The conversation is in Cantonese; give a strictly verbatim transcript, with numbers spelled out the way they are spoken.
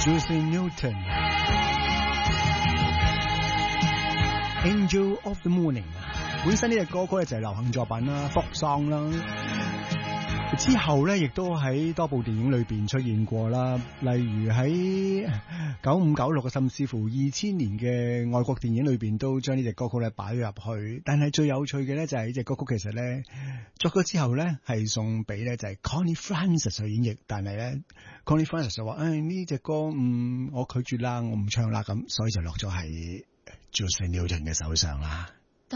Juicy Newton。Angel of the Morning， 本身呢隻歌曲咧就係流行作品啦 ，folk song 啦。之後咧，亦都喺多部電影裏邊出現過啦，例如喺九五九六，甚至乎二千年嘅外國電影裏邊都將呢隻歌曲咧擺咗入去。但係最有趣嘅咧就係呢隻歌曲其實咧作咗之後咧係送俾咧就係 Connie Francis 去演繹，但係咧 Connie Francis 就話：誒呢隻歌嗯我拒絕啦，我唔唱啦咁，所以就落咗喺 Juicy Newton 嘅手上啦。